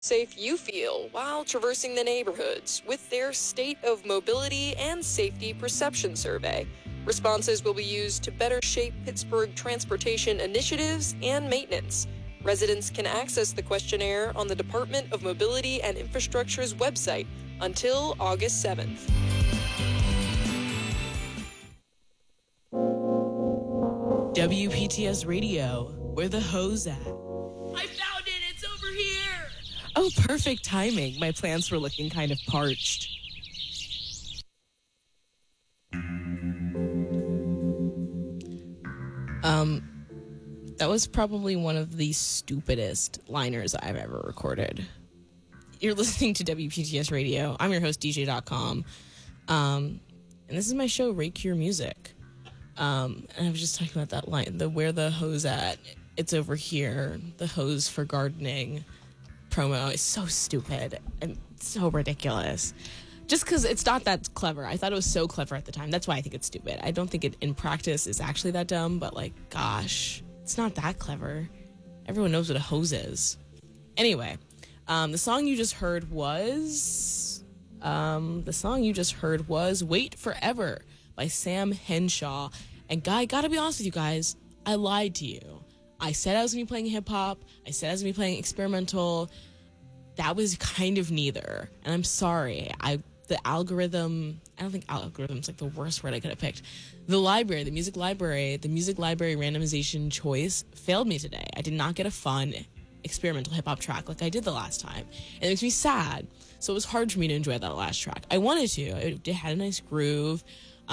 safe you feel while traversing the neighborhoods with their State of Mobility and Safety Perception Survey. Responses will be used to better shape Pittsburgh transportation initiatives and maintenance. Residents can access the questionnaire on the Department of Mobility and Infrastructure's website until August 7th. WPTS Radio, where the hoe's at. I found it! It's over here! Oh, perfect timing. My plants were looking kind of parched. That was probably one of the stupidest liners I've ever recorded. You're listening to WPTS Radio. I'm your host, DJ.com. And this is my show, Rake Your Music. And I was just talking about that line, the where the hose at, it's over here, the hose for gardening promo is so stupid and so ridiculous. Just because it's not that clever. I thought it was so clever at the time. That's why I think it's stupid. I don't think it in practice is actually that dumb, but like, gosh, it's not that clever. Everyone knows what a hose is. Anyway, the song you just heard was Wait Forever by Sam Henshaw. And gotta be honest with you guys, I lied to you. I said I was going to be playing hip-hop. I said I was going to be playing experimental. That was kind of neither. And I'm sorry. The algorithm, I don't think algorithm's like the worst word I could have picked. The music library randomization choice failed me today. I did not get a fun experimental hip-hop track like I did the last time. And it makes me sad. So it was hard for me to enjoy that last track. I wanted to. It had a nice groove.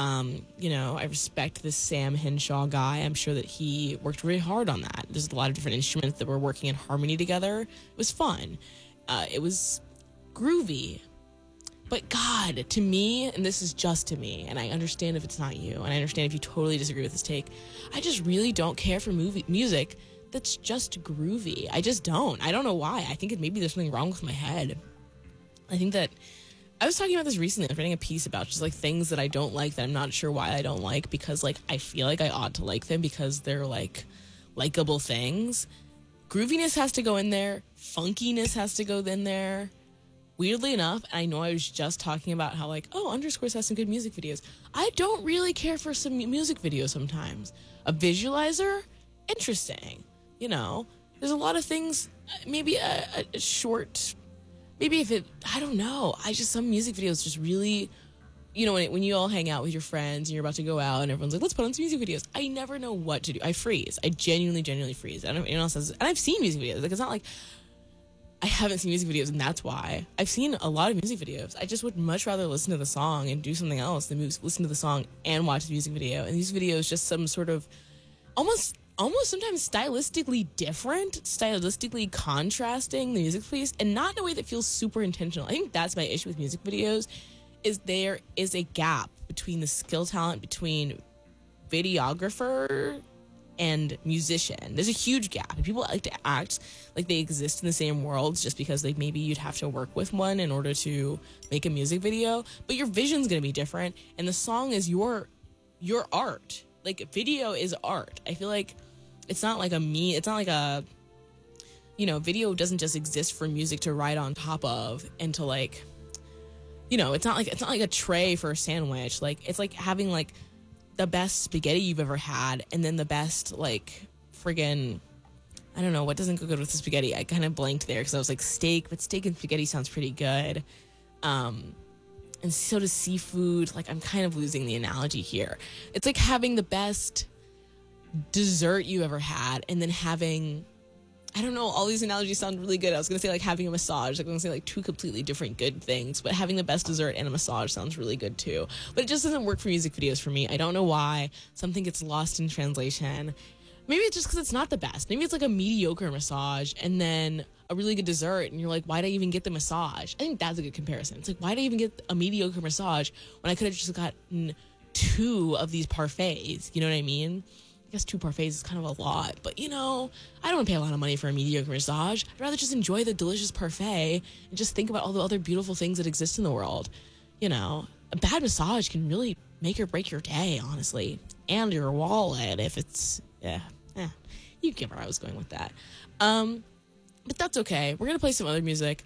I respect this Sam Henshaw guy. I'm sure that he worked really hard on that. There's a lot of different instruments that were working in harmony together. It was fun. It was groovy. But God, to me, and this is just to me, and I understand if it's not you, and I understand if you totally disagree with this take, I just really don't care for music that's just groovy. I just don't. I don't know why. I think maybe there's something wrong with my head. I think that I was talking about this recently. I was writing a piece about just like things that I don't like that I'm not sure why I don't like, because like I feel like I ought to like them because they're like likable things. Grooviness has to go in there. Funkiness has to go in there. Weirdly enough, I know I was just talking about how like, Underscores has some good music videos. I don't really care for some music videos sometimes. A visualizer? Interesting. There's a lot of things, maybe a short... Maybe I don't know. Some music videos just really, when you all hang out with your friends and you're about to go out and everyone's like, let's put on some music videos. I never know what to do. I freeze. I genuinely freeze. I don't know if anyone else has, and I've seen music videos. Like, it's not like I haven't seen music videos and that's why. I've seen a lot of music videos. I just would much rather listen to the song and do something else than listen to the song and watch the music video. And these videos just some sort of almost sometimes stylistically different, stylistically contrasting the music piece, and not in a way that feels super intentional. I think that's my issue with music videos, is there is a gap between the skill talent between videographer and musician. There's a huge gap. And people like to act like they exist in the same worlds just because like maybe you'd have to work with one in order to make a music video, but your vision's going to be different, and the song is your art. Like, video is art. I feel like it's not like video doesn't just exist for music to write on top of and to like, it's not like a tray for a sandwich. Like, it's like having like the best spaghetti you've ever had and then the best like friggin', I don't know, what doesn't go good with the spaghetti? I kind of blanked there because I was like steak, but steak and spaghetti sounds pretty good. And so does seafood. Like, I'm kind of losing the analogy here. It's like having the best dessert you ever had and then having, I don't know, all these analogies sound really good. I was going to say like having a massage. I'm going to say like two completely different good things, but having the best dessert and a massage sounds really good too. But it just doesn't work for music videos for me. I don't know why. Something gets lost in translation. Maybe it's just because it's not the best. Maybe it's like a mediocre massage and then a really good dessert, and you're like, why did I even get the massage? I think that's a good comparison. It's like, why did I even get a mediocre massage when I could have just gotten 2 of these parfaits? You know what I mean? I guess 2 parfaits is kind of a lot, but I don't want to pay a lot of money for a mediocre massage. I'd rather just enjoy the delicious parfait and just think about all the other beautiful things that exist in the world. A bad massage can really make or break your day, honestly, and your wallet if it's, you get where I was going with that. But that's okay. We're going to play some other music.